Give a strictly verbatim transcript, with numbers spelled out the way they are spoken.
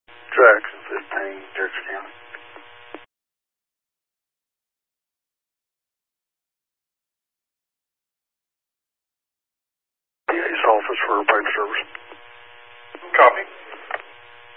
Jackson fifteen, Dexter County. P A's office for paper service. Copy.